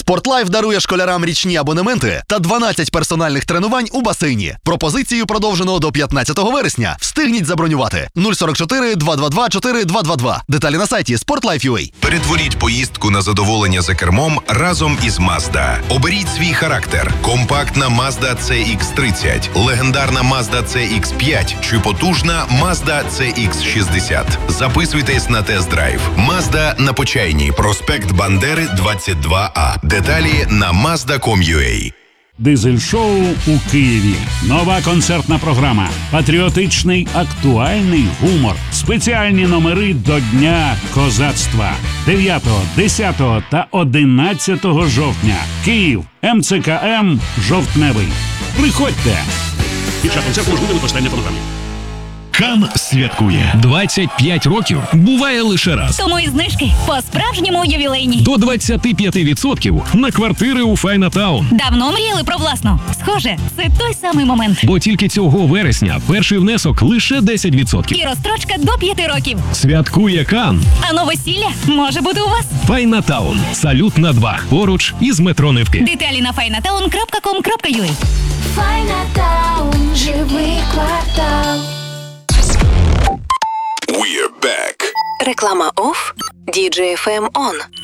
Спортлайф дарує школярам річні абонементи та 12 персональних тренувань у басейні. Пропозицію продовжено до 15 вересня. Встигніть забронювати. 044 222 4222. Деталі на сайті sportlife.ua. Перетворіть поїздку на задоволення за кермом разом із Mazda. Оберіть свій характер. Компактна Mazda CX-30, легендарна Mazda CX-5 чи потужна Mazda CX-60. Записуйтесь на тест-драйв. Mazda на Почайній, проспект Бандери, 22А. Деталі на mazda.com.ua. Дизель-шоу у Києві. Нова концертна програма. Патріотичний, актуальний гумор. Спеціальні номери до Дня козацтва. 9, 10 та 11 жовтня. Київ. МЦКМ «Жовтневий». Приходьте. Під час концерту можливе використання фонограми. Кан святкує 25 років. Буває лише раз. Тому і знижки по-справжньому ювілейні. До 25% на квартири у Файнатаун. Давно мріяли про власну? Схоже, це той самий момент. Бо тільки цього вересня перший внесок лише 10%. І розстрочка до 5 років. Святкує Кан. А новосілля може бути у вас. Файнатаун. Салют на 2. Поруч із метро Невки. Деталі на finatown.com.ua. Файнатаун, живий квартал. We're back. Реклама off, DJ FM on.